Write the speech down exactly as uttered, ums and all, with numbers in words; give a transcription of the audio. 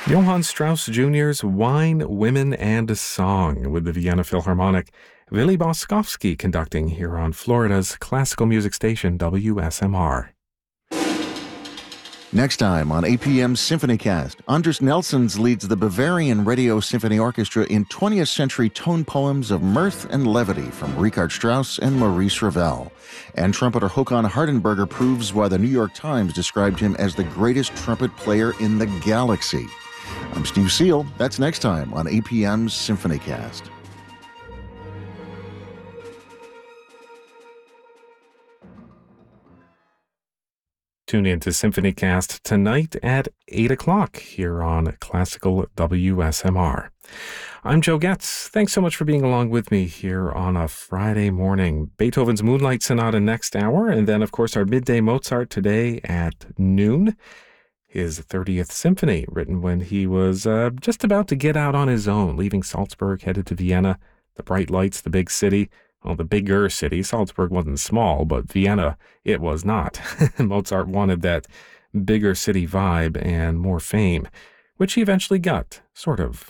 Johann Strauss Junior's Wine, Women, and Song with the Vienna Philharmonic. Willy Boskovsky conducting here on Florida's classical music station W S M R. Next time on A P M's SymphonyCast, Anders Nelsons leads the Bavarian Radio Symphony Orchestra in twentieth century tone poems of mirth and levity from Richard Strauss and Maurice Ravel. And trumpeter Håkan Hardenberger proves why the New York Times described him as the greatest trumpet player in the galaxy. I'm Steve Seal. That's next time on A P M's SymphonyCast. Tune in to SymphonyCast tonight at eight o'clock here on Classical W S M R. I'm Joe Getz. Thanks so much for being along with me here on a Friday morning. Beethoven's Moonlight Sonata next hour, and then, of course, our Midday Mozart today at noon. His thirtieth Symphony, written when he was uh, just about to get out on his own, leaving Salzburg, headed to Vienna. The bright lights, the big city. Well, the bigger city. Salzburg wasn't small, but Vienna, it was not. Mozart wanted that bigger city vibe and more fame, which he eventually got, sort of,